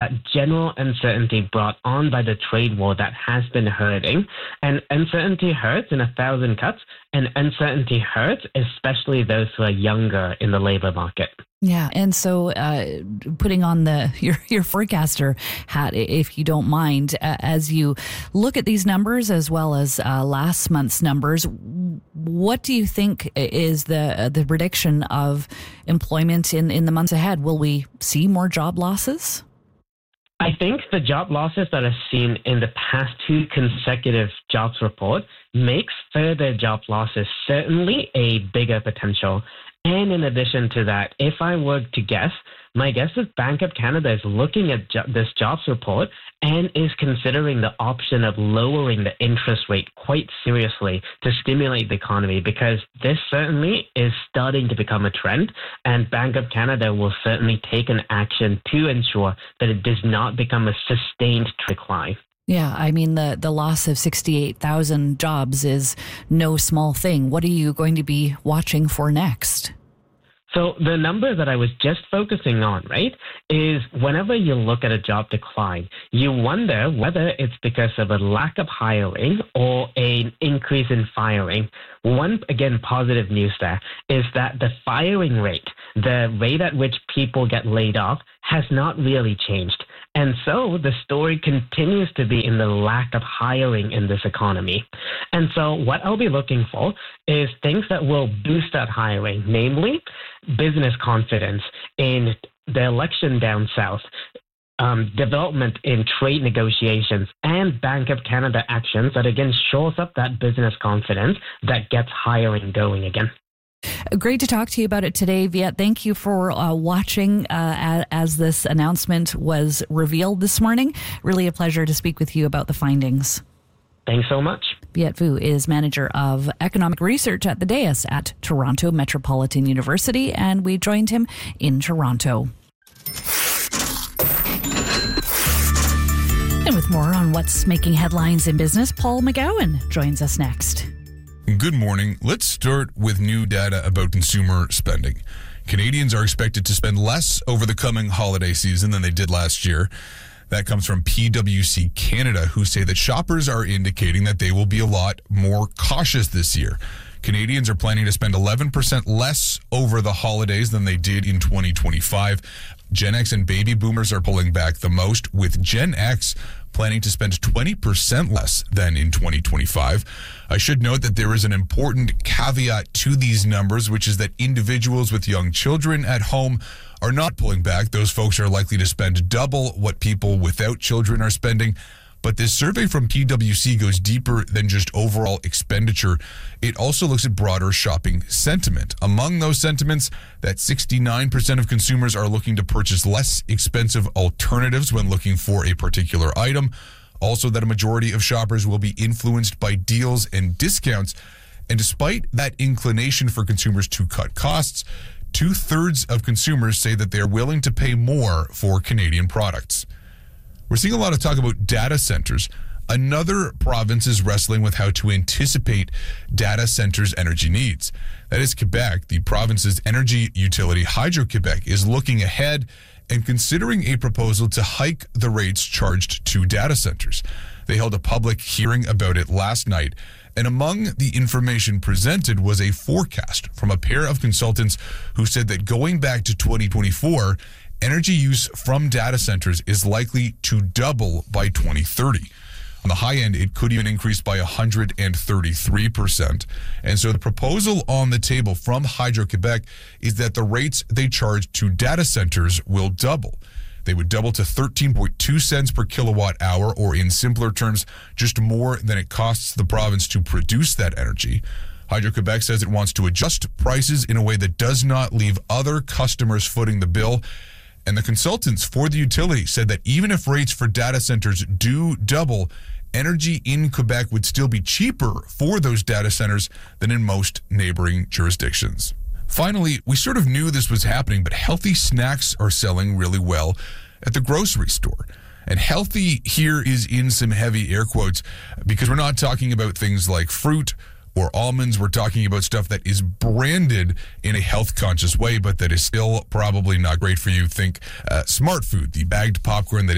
that general uncertainty brought on by the trade war that has been hurting. And uncertainty hurts in 1,000 cuts, and uncertainty hurts especially those who are younger in the labor market. Yeah, and so putting on your forecaster hat, if you don't mind, as you look at these numbers as well as last month's numbers, what do you think is the prediction of employment in the months ahead? Will we see more job losses? I think the job losses that are seen in the past 2 consecutive jobs report makes further job losses certainly a bigger potential. And in addition to that, if I were to guess, my guess is Bank of Canada is looking at this jobs report and is considering the option of lowering the interest rate quite seriously to stimulate the economy, because this certainly is starting to become a trend, and Bank of Canada will certainly take an action to ensure that it does not become a sustained decline. Yeah, I mean, the loss of 68,000 jobs is no small thing. What are you going to be watching for next? So the number that I was just focusing on, right, is whenever you look at a job decline, you wonder whether it's because of a lack of hiring or an increase in firing. One, again, positive news there is that the firing rate, the rate at which people get laid off, has not really changed. And so the story continues to be in the lack of hiring in this economy. And so what I'll be looking for is things that will boost that hiring, namely business confidence in the election down south, development in trade negotiations, and Bank of Canada actions that again shores up that business confidence that gets hiring going again. Great to talk to you about it today, Viet. Thank you for watching as this announcement was revealed this morning. Really a pleasure to speak with you about the findings. Thanks so much. Viet Vu is Manager of Economic Research at the DAIS at Toronto Metropolitan University, and we joined him in Toronto. And with more on what's making headlines in business, Paul McGowan joins us next. Good morning. Let's start with new data about consumer spending. Canadians are expected to spend less over the coming holiday season than they did last year. That comes from PwC Canada, who say that shoppers are indicating that they will be a lot more cautious this year. Canadians are planning to spend 11% less over the holidays than they did in 2025. Gen X and baby boomers are pulling back the most, with Gen X planning to spend 20% less than in 2025. I should note that there is an important caveat to these numbers, which is that individuals with young children at home are not pulling back. Those folks are likely to spend double what people without children are spending. But this survey from PwC goes deeper than just overall expenditure. It also looks at broader shopping sentiment. Among those sentiments, that 69% of consumers are looking to purchase less expensive alternatives when looking for a particular item. Also, that a majority of shoppers will be influenced by deals and discounts. And despite that inclination for consumers to cut costs, 2/3 of consumers say that they're willing to pay more for Canadian products. We're seeing a lot of talk about data centers. Another province is wrestling with how to anticipate data centers' energy needs. That is Quebec. The province's energy utility, Hydro-Québec, is looking ahead and considering a proposal to hike the rates charged to data centers. They held a public hearing about it last night, and among the information presented was a forecast from a pair of consultants who said that going back to 2024, energy use from data centers is likely to double by 2030. On the high end, it could even increase by 133%. And so the proposal on the table from Hydro-Québec is that the rates they charge to data centers will double. They would double to 13.2 cents per kilowatt hour, or in simpler terms, just more than it costs the province to produce that energy. Hydro-Québec says it wants to adjust prices in a way that does not leave other customers footing the bill. And the consultants for the utility said that even if rates for data centers do double, energy in Quebec would still be cheaper for those data centers than in most neighboring jurisdictions. Finally, we sort of knew this was happening, but healthy snacks are selling really well at the grocery store. And healthy here is in some heavy air quotes, because we're not talking about things like fruit or almonds. We're talking about stuff that is branded in a health-conscious way, but that is still probably not great for you. Think Smart Food, the bagged popcorn that